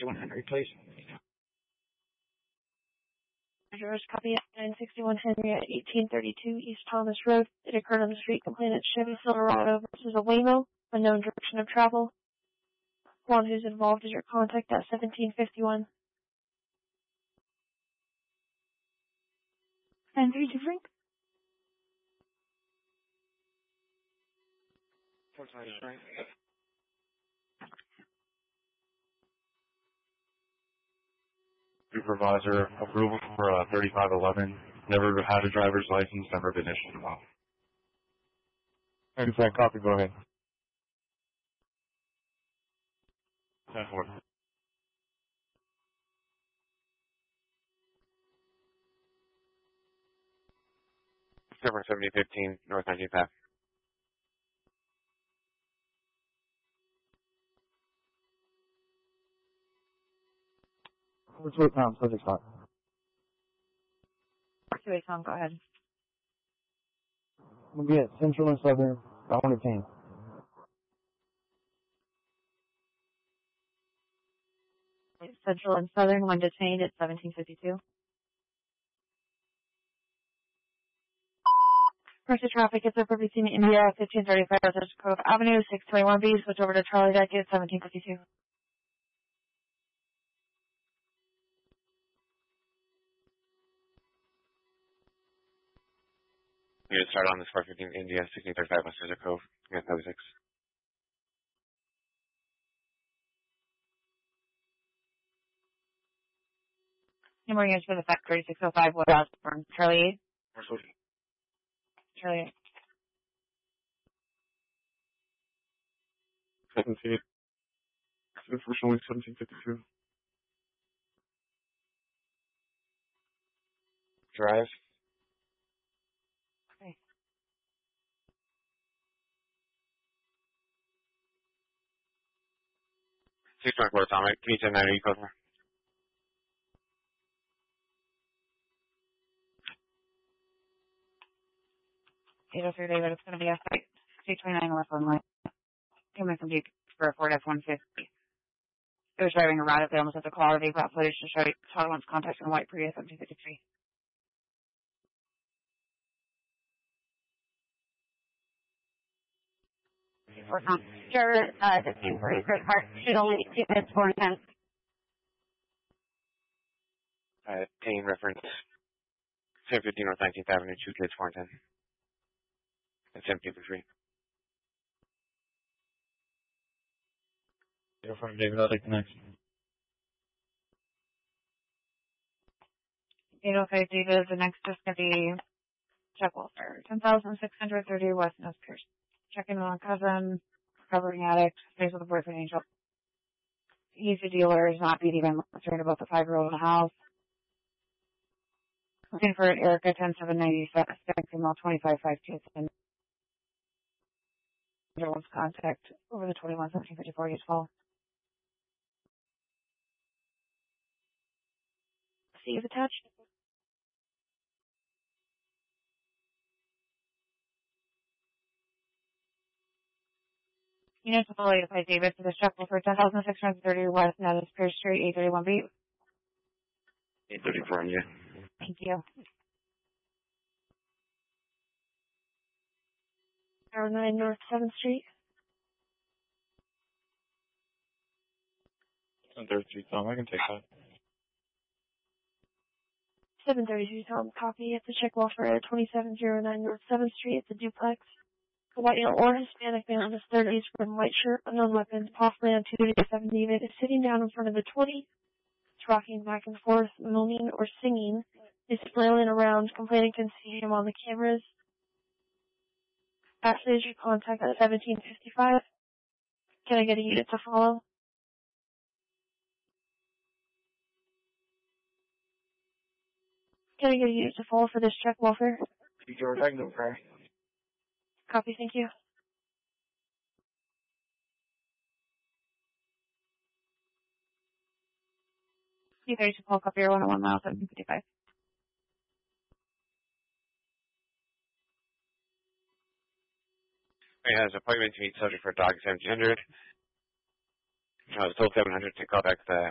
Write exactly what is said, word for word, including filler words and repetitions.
sixty-one Henry, please. Yours, copy at nine sixty-one Henry at eighteen thirty-two East Thomas Road. It occurred on the street complainant Chevy Silverado versus a Waymo, unknown direction of travel. One who's involved is your contact at seventeen fifty-one. And who's your drink? Supervisor approval for uh, thirty-five eleven. Never had a driver's license, never been issued one. thirty-five copy, go ahead. ten four. September seventy fifteen, North nineteenth Ave. Which way, Tom? Subject spot. Two-way Tom, go ahead. We'll be at Central and Southern, I want to team. Central and Southern, one detained at seventeen fifty-two. Mercy traffic is over between India, fifteen thirty-five Reservoir Cove Avenue, six twenty-one B, switch over to Charlie Deck at seventeen fifty-two. You need to start on this four fifteen India, sixteen thirty-five West Reservoir Cove, yeah, thirty-six. Any more units for the fact thirty-six oh five West Osborne. Charlie eight. Charlie eight. seventeen. Unfortunately, seventeen fifty-two. Drive. Okay. six twenty-four Atomic, can you send that eight over? eight oh three David, it's going to be a site. two twenty-nine left on line. Coming from Duke for a Ford F one fifty. It was driving around it. They almost had to call. They've got footage to show you. Todd wants contact in white Prius seventeen fifty-three. Or not. Sure, uh, the team for his credit card should only be two minutes, four and ten. Uh, team reference. seven fifteen North nineteenth Avenue, two kids, four and ten. That's seventeen fifty-three. Go from David, I'll take the next. eight oh five David, the next is going to be Chuck Walter, ten thousand six hundred thirty West Nose Pierce. Checking on cousin, recovering addict, stays with a boyfriend angel. He's a dealer, is not being even concerned about the five-year-old in the house. Looking for Erica ten seven ninety-seven, female twenty-five five two. Wants contact over the twenty-one seventeen fifty-four East Fall. See if attached. Units with the by David for the Shuffle for ten thousand six hundred thirty West Netherlands Pierce Street, eight thirty-one B. eight thirty-four, yeah. Thank you. Tower nine North seventh Street. seven thirty-three, Tom, I can take that. seven thirty-three Tom, copy at the check wall for twenty-seven oh nine North seventh Street. It's a duplex. A white male or Hispanic man in his thirties wearing white shirt, unknown weapons, possibly on two eighty-seven David, is sitting down in front of the twenty. It's rocking back and forth, moaning or singing. He's flailing around, complaining can see him on the cameras. Ashley is your contact at seventeen fifty-five. Can I get a unit to follow? Can I get a unit to follow for this check, Walter? George, I can go first. Copy, thank you. C thirty-two Paul, copy your one oh one mile, seventeen fifty-five. He has an appointment to meet subject for dog seventeen hundred. I was told seven hundred to call back the